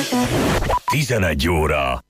11 óra.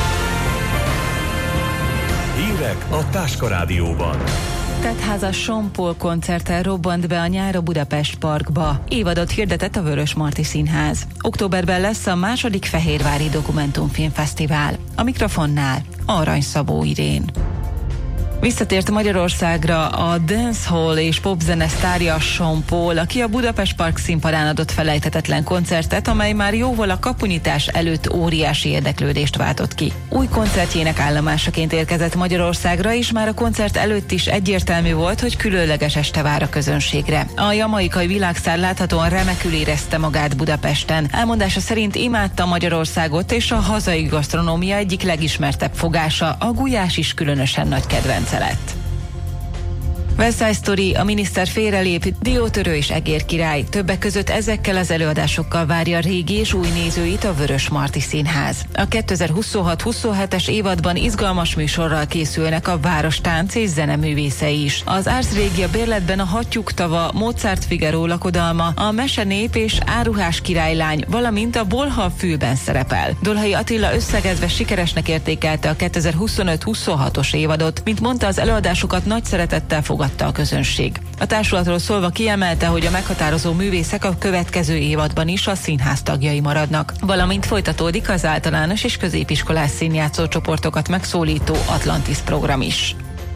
Hírek a Táska Rádióban. Tetházas Sean Paul koncerttel robbant be a nyár a Budapest Parkba. Évadot hirdetett a Vörösmarty Színház. Októberben lesz a második Fehérvári Dokumentumfilmfesztivál. A mikrofonnál Arany Szabó Irén. Visszatért Magyarországra a dancehall és popzene sztárja Sean Paul, aki a Budapest Park színpadán adott felejthetetlen koncertet, amely már jóval a kapunyítás előtt óriási érdeklődést váltott ki. Új koncertjének állomásaként érkezett Magyarországra, és már a koncert előtt is egyértelmű volt, hogy különleges este vár a közönségre. A jamaikai világsztár láthatóan remekül érezte magát Budapesten. Elmondása szerint imádta Magyarországot, és a hazai gasztronómia egyik legismertebb fogása, a gulyás is különösen nagy kedvenc lett. West Side Story, a miniszter félrelép, Diótörő és Egér király. Többek között ezekkel az előadásokkal várja a régi és új nézőit a Vörösmarty Színház. A 2026-27-es évadban izgalmas műsorral készülnek a város tánc és zeneművészei is. Az Ars Regia bérletben a Hattyúk tava, Mozart Figaro lakodalma, a Mesenép és Áruhás királylány, valamint a Bolha fülben szerepel. Dolhai Attila összegezve sikeresnek értékelte a 2025-26-os évadot. Mint mondta, az előadásokat nagy szeretettel fogadta a közönség. A társulatról szólva kiemelte, hogy a meghatározó művészek a következő évadban is a színház tagjai maradnak, valamint folytatódik az általános és középiskolás színjátszó csoportokat megszólító Atlantis program is.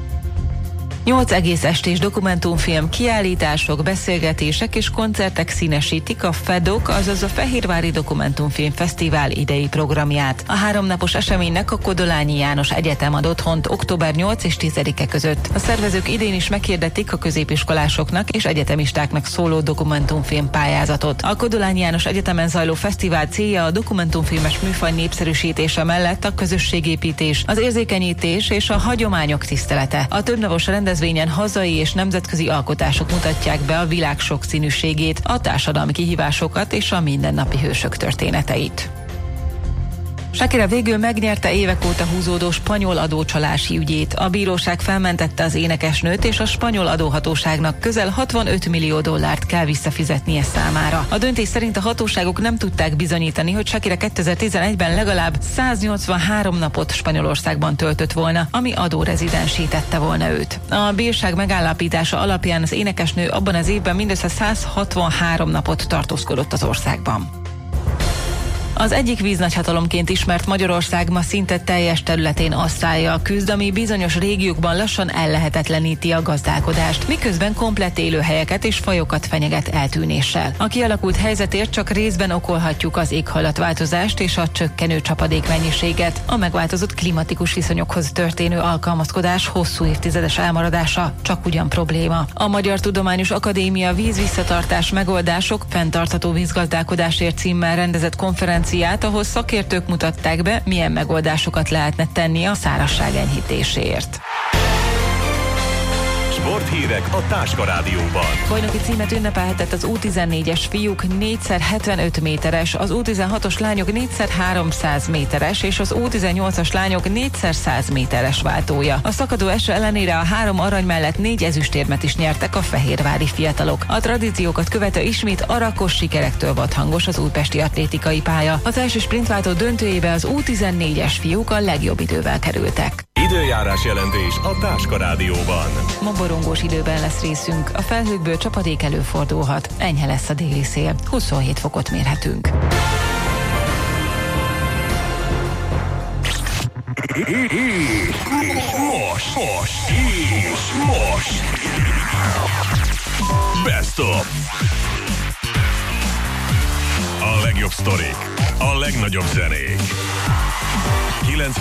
8 egész estés dokumentumfilm, kiállítások, beszélgetések és koncertek színesítik a FEDOK, azaz a Fehérvári Dokumentumfilm Fesztivál idei programját. A 3 napos eseménynek a Kodolányi János Egyetem ad otthont október 8 és 10-e között. A szervezők idén is meghirdetik a középiskolásoknak és egyetemistáknak szóló dokumentumfilm pályázatot. A Kodolányi János Egyetemen zajló fesztivál célja a dokumentumfilmes műfaj népszerűsítése mellett a közösségépítés, az érzékenyítés és a hagyományok tisztelete. A többnapos rendezvényen hazai és nemzetközi alkotások mutatják be a világ sokszínűségét, a társadalmi kihívásokat és a mindennapi hősök történeteit. Shakira végül megnyerte évek óta húzódó spanyol adócsalási ügyét. A bíróság felmentette az énekesnőt, és a spanyol adóhatóságnak közel 65 millió dollárt kell visszafizetnie számára. A döntés szerint a hatóságok nem tudták bizonyítani, hogy Shakira 2011-ben legalább 183 napot Spanyolországban töltött volna, ami adórezidensítette volna őt. A bírság megállapítása alapján az énekesnő abban az évben mindössze 163 napot tartózkodott az országban. Az egyik víznagyhatalomként ismert Magyarország ma szinte teljes területén asszályjal küzd, ami bizonyos régiókban lassan ellehetetleníti a gazdálkodást, miközben komplett élőhelyeket és fajokat fenyeget eltűnéssel. A kialakult helyzetért csak részben okolhatjuk az éghajlatváltozást és a csökkenő csapadékmennyiséget. A megváltozott klimatikus viszonyokhoz történő alkalmazkodás hosszú évtizedes elmaradása csak ugyan probléma. A Magyar Tudományos Akadémia vízvisszatartás megoldások fenntartható vízgazdálkodásért címmel rendezett konferenciát, ahol szakértők mutatták be, milyen megoldásokat lehetne tenni a szárazság enyhítéséért. Sporthírek a Táska Rádióban. Bajnoki címet ünnepelhetett az U14-es fiúk 4x75 méteres, az U16-os lányok 4x300 méteres és az U18-as lányok 4x100 méteres váltója. A szakadó eső ellenére a 3 arany mellett 4 ezüstérmet is nyertek a fehérvári fiatalok. A tradíciókat követő ismét arakos sikerektől volt hangos az újpesti atlétikai pálya. Az első sprintváltó döntőjébe az U14-es fiúk a legjobb idővel kerültek. Időjárás jelentés a Táska Rádióban. Ma borongós időben lesz részünk, a felhőkből csapadék előfordulhat, enyhe lesz a déli szél, 27 fokot mérhetünk. Most. Best of. A legjobb sztorik, a legnagyobb zenék. 9